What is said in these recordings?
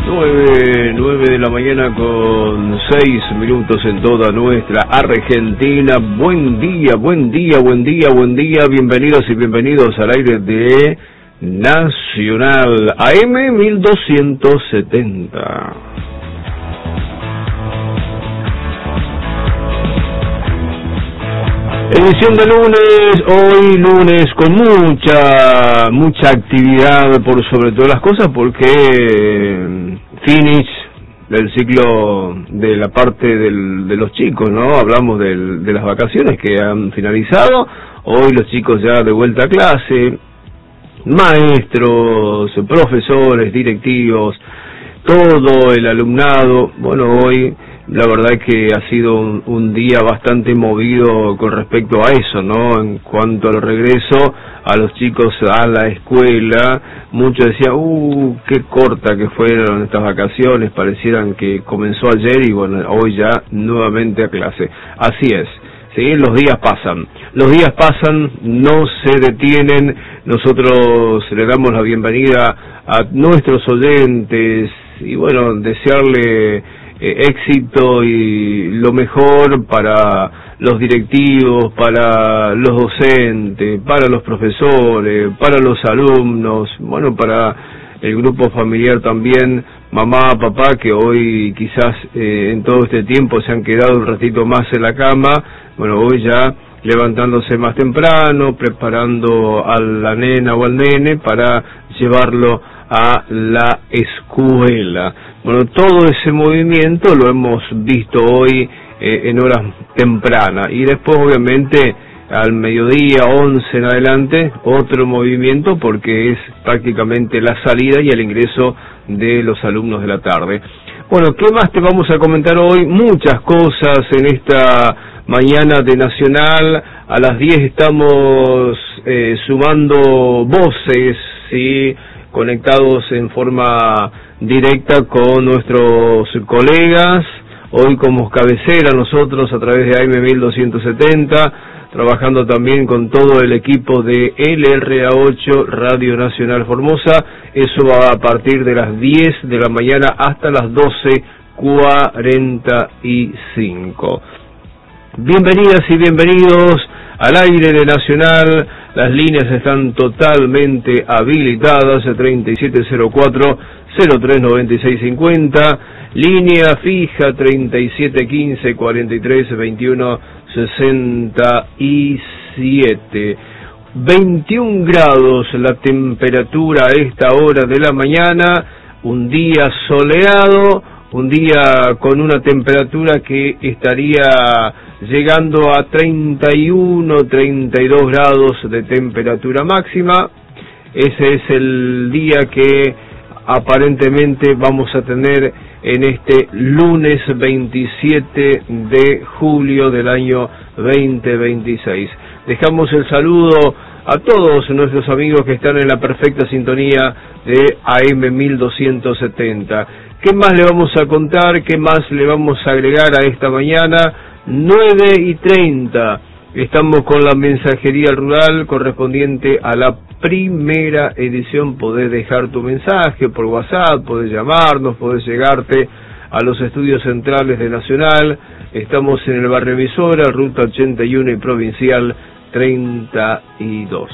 9 de la mañana con 6 minutos en toda nuestra Argentina. Buen día, bienvenidos y bienvenidos al aire de Nacional AM 1270. Edición de lunes, hoy lunes con mucha actividad por sobre todas las cosas, porque finish del ciclo de la parte de los chicos, ¿no? Hablamos de las vacaciones que han finalizado, hoy los chicos ya de vuelta a clase, maestros, profesores, directivos, todo el alumnado. Bueno, hoy la verdad es que ha sido un día bastante movido con respecto a eso, ¿no? En cuanto al regreso a los chicos a la escuela, muchos decían, qué corta que fueron estas vacaciones, parecieran que comenzó ayer y bueno, hoy ya nuevamente a clase. Así es, ¿sí? Los días pasan, no se detienen. Nosotros le damos la bienvenida a nuestros oyentes y bueno, desearle éxito y lo mejor para los directivos, para los docentes, para los profesores, para los alumnos, bueno, para el grupo familiar también, mamá, papá, que hoy quizás en todo este tiempo se han quedado un ratito más en la cama, bueno, hoy ya levantándose más temprano, preparando a la nena o al nene para llevarlo a la escuela. Bueno, todo ese movimiento lo hemos visto hoy en horas tempranas y después obviamente al mediodía, 11 en adelante, otro movimiento porque es prácticamente la salida y el ingreso de los alumnos de la tarde. Bueno, ¿qué más te vamos a comentar hoy? Muchas cosas en esta mañana de Nacional. A las 10 estamos sumando voces, ¿sí?, conectados en forma directa con nuestros colegas. Hoy como cabecera nosotros a través de AM 1270, trabajando también con todo el equipo de LRA8 Radio Nacional Formosa. Eso va a partir de las 10 de la mañana hasta las 12:45. Bienvenidas y bienvenidos al aire de Nacional. Las líneas están totalmente habilitadas, 3704-039650, línea fija 3715-4321-67. 21 grados la temperatura a esta hora de la mañana, un día soleado, un día con una temperatura que estaría llegando a 31, 32 grados de temperatura máxima. Ese es el día que aparentemente vamos a tener en este lunes 27 de julio del año 2026. Dejamos el saludo a todos nuestros amigos que están en la perfecta sintonía de AM 1270. ¿Qué más le vamos a contar? ¿Qué más le vamos a agregar a esta mañana? 9:30. Estamos con la mensajería rural correspondiente a la primera edición. Podés dejar tu mensaje por WhatsApp, podés llamarnos, podés llegarte a los estudios centrales de Nacional. Estamos en el barrio Emisora, ruta 81 y provincial 32.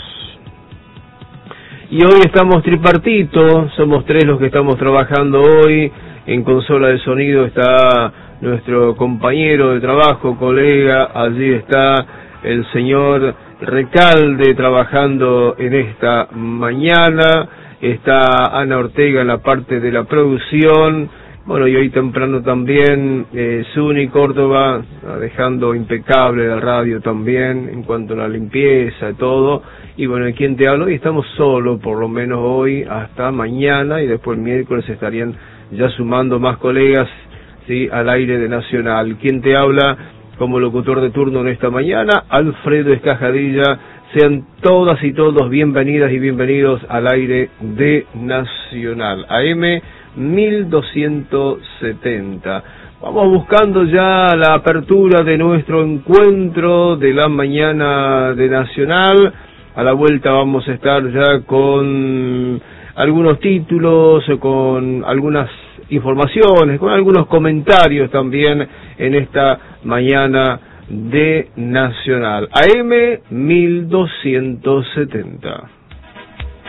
Y hoy estamos tripartito, somos tres los que estamos trabajando hoy. En consola de sonido está nuestro compañero de trabajo, colega, allí está el señor Recalde trabajando en esta mañana, está Ana Ortega en la parte de la producción, bueno, y hoy temprano también Zuni Córdoba, dejando impecable la radio también en cuanto a la limpieza y todo. Y bueno, ¿quién te habla? Y estamos solo, por lo menos hoy, hasta mañana, y después el miércoles estarían ya sumando más colegas, ¿sí?, al aire de Nacional. ¿Quién te habla? Como locutor de turno en esta mañana, Alfredo Escajadilla. Sean todas y todos bienvenidas y bienvenidos al aire de Nacional, AM 1270. Vamos buscando ya la apertura de nuestro encuentro de la mañana de Nacional. A la vuelta vamos a estar ya con algunos títulos, con algunas informaciones, con algunos comentarios también en esta mañana de Nacional. AM 1270.